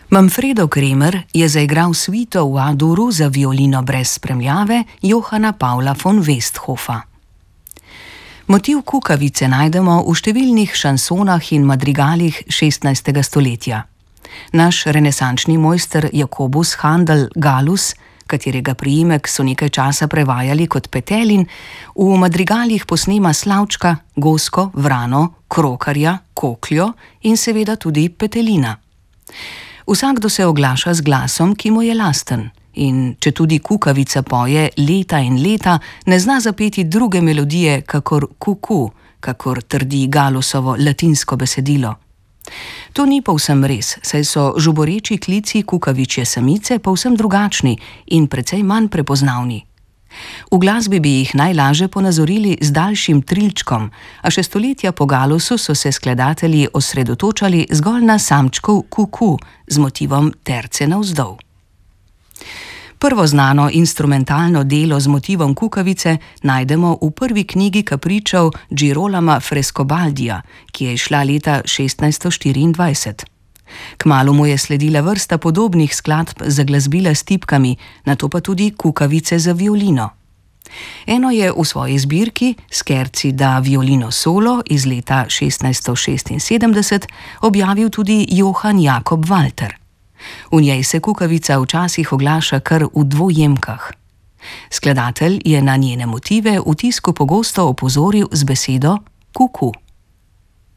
Manfredo Kremer je zaigral suito v A-duru za violino brez spremljave Johanna Paula von Westhoffa. Motiv kukavice najdemo v številnih šansonah in madrigalih 16. stoletja. Naš renesančni mojster Jakobus Handel Gallus, katerega priimek so nekaj časa prevajali kot Petelin, v madrigalih posnema slavčka, gosko, vrano, krokarja, kokljo in seveda tudi petelina. Vsakdo se oglaša z glasom, ki mu je lasten, in če tudi kukavica poje leta in leta, ne zna zapeti druge melodije kakor kuku, kakor trdi Gallusovo latinsko besedilo. To ni povsem res, saj so žuboreči klici kukavičje samice povsem drugačni in precej manj prepoznavni. V glasbi bi jih najlaže ponazorili z daljšim trilčkom, a še stoletja po Gallusu so se skladatelji osredotočali zgolj na samčkov kuku z motivom terce navzdol. Prvo znano instrumentalno delo z motivom kukavice najdemo v prvi knjigi kapričev Girolama Frescobaldija, ki je izšla leta 1624. Kmalu mu je sledila vrsta podobnih skladb za glasbila s tipkami, nato pa tudi kukavice za violino. Eno je v svoji zbirki Scherzi da violino solo iz leta 1676 objavil tudi Johann Jakob Walter. V njej se kukavica včasih oglaša kar v dvojemkah. Skladatelj je na njene motive v tisku pogosto opozoril z besedo kuku.